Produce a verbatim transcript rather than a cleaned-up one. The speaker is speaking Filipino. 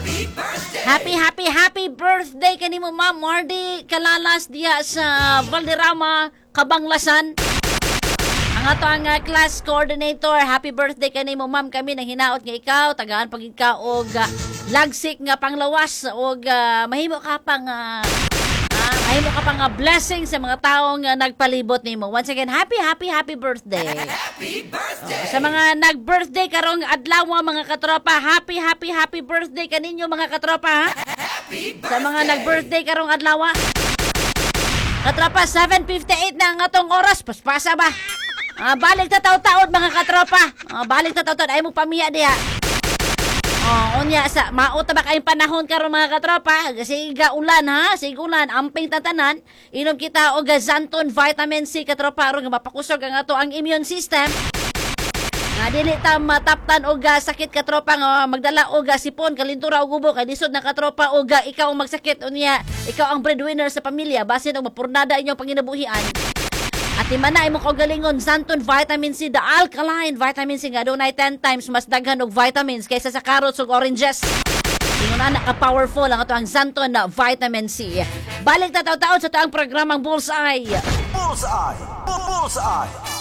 Happy, happy, happy birthday kanimo Ma'am Mardy Kalalas diya sa Valderrama, Kabanglasan. Ang ato ang uh, class coordinator, happy birthday kanimo Ma'am. Kami nang hinaot nga ikaw, tagaan pag ikaw og uh, lagsik nga panglawas og uh, mahimo ka pang uh, uh, mahimo ka pang uh, blessing sa mga taong uh, nagpalibot nimo. Once again, happy, happy, happy birthday. Happy birthday. Uh, sa mga nag-birthday karong adlaw mga katropa, happy, happy, happy birthday kaninyo mga katropa. Ha? Sa mga nag-birthday karong adlaw. Katropa, seven fifty-eight na ang atong oras. Paspasa ba? Ah, balik ta taw-taon mga katropa. Ah, balik ta taw-taon ay mo pamiya diha. Oh, unya sa mauta ba kayong panahon karon mga katropa? Siga ulan ha, siga ulan, amping tatanan. Inom kita og Zanton vitamin C katropa aron nga mapakusog ang ato ang immune system. Nga dili ta mataptan og sakit katropa nga magdala og sipon, kalintura og gubo kay lisod na katropa og ikaw ang magsakit unya. Ikaw ang breadwinner sa pamilya basin og mapurnada inyong panginabuhian. At imana imong kaugalingon Zanton vitamin C, the alkaline vitamin C nga dunay ten times mas daghan og vitamins kaysa sa carrots ug oranges. Ingon na ka-powerful ang ato ang Zanton na vitamin C. Balik ta taw-taon sa taong programang Bullseye. Bullseye. Bullseye.